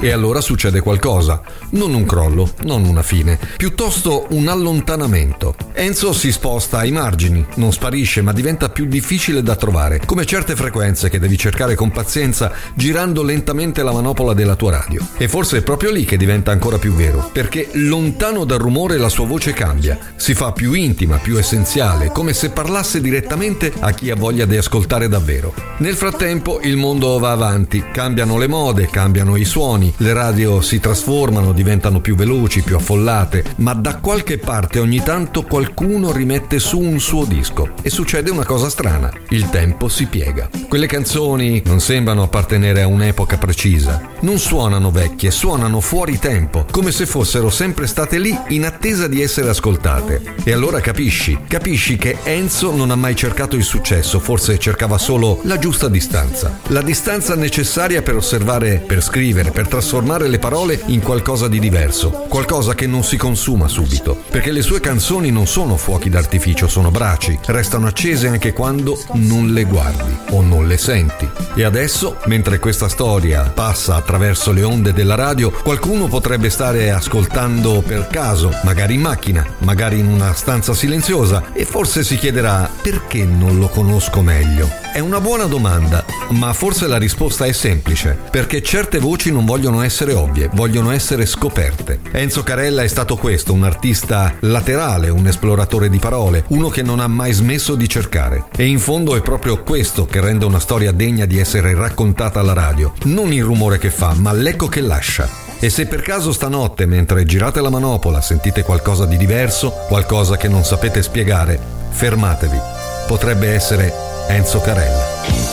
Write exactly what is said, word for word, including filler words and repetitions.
E allora succede qualcosa, non un crollo, non una fine, piuttosto un allontanamento. Enzo si sposta ai margini, non sparisce, ma diventa più difficile da trovare, come certe frequenze che devi cercare con pazienza girando lentamente la manopola della tua radio. E forse è proprio lì che diventa ancora più vero, perché lontano dal rumore la sua voce cambia, si fa più intima, più essenziale, come se parlasse direttamente a chi ha voglia di ascoltare davvero. Nel frattempo il mondo va avanti, cambiano le mode, cambiano i suoni, le radio si trasformano, diventano più veloci, più affollate, ma da qualche parte ogni tanto qualcuno rimette su un suo disco e succede una cosa strana, il tempo si piega. Quelle canzoni non sembrano appartenere a un'epoca precisa, non suonano vecchie, suonano fuori tempo, come se fossero sempre state lì in attesa di essere ascoltate. E allora capisci, capisci che Enzo non ha mai cercato il successo, forse cercava solo la giusta distanza, la distanza necessaria per osservare, per scrivere, per trasformare le parole in qualcosa di diverso, qualcosa che non si consuma subito, perché le sue canzoni non sono fuochi d'artificio, sono braci, restano accese anche quando non le guardi o non le senti. E adesso, mentre questa storia passa attraverso le onde della radio, qualcuno potrebbe stare ascoltando per caso, magari in macchina, magari in una stanza silenziosa, e forse si chiederà: perché non lo conosco meglio? È una buona domanda, ma forse la risposta è semplice, perché certe voci non vogliono essere ovvie, vogliono essere scoperte. Enzo Carella è stato questo, un artista laterale, un esploratore di parole, uno che non ha mai smesso di cercare. E in fondo è proprio questo che rende una storia degna di essere raccontata alla radio. Non il rumore che fa, ma l'eco che lascia. E se per caso stanotte, mentre girate la manopola, sentite qualcosa di diverso, qualcosa che non sapete spiegare, fermatevi. Potrebbe essere Enzo Carella.